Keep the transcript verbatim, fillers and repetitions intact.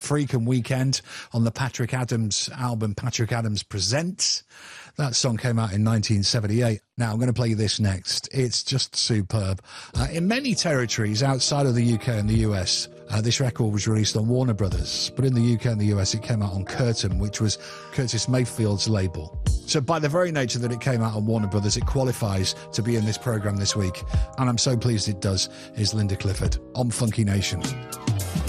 Freak and Weekend on the Patrick Adams album, Patrick Adams Presents. That song came out in nineteen seventy-eight. Now, I'm going to play you this next. It's just superb. Uh, in many territories outside of the U K and the U S, uh, this record was released on Warner Brothers. But in the U K and the U S, it came out on Curtain, which was Curtis Mayfield's label. So by the very nature that it came out on Warner Brothers, it qualifies to be in this programme this week. And I'm so pleased it does, is Linda Clifford on Funky Nation.